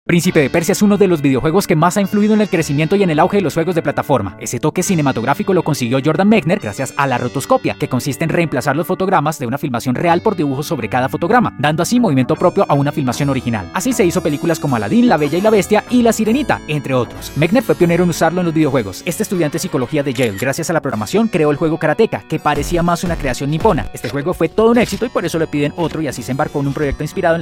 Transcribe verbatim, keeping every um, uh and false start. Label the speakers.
Speaker 1: Príncipe de Persia es uno de los videojuegos que más ha influido en el crecimiento y en el auge de los juegos de plataforma. Ese toque cinematográfico lo consiguió Jordan Mechner gracias a la rotoscopia, que consiste en reemplazar los fotogramas de una filmación real por dibujos sobre cada fotograma, dando así movimiento propio a una filmación original. Así se hizo películas como Aladdin, La Bella y la Bestia y La Sirenita, entre otros. Mechner fue pionero en usarlo en los videojuegos. Este estudiante de psicología de Yale, gracias a la programación, creó el juego Karateka, que parecía más una creación nipona. Este juego fue todo un éxito y por eso le piden otro, y así se embarcó en un proyecto inspirado en la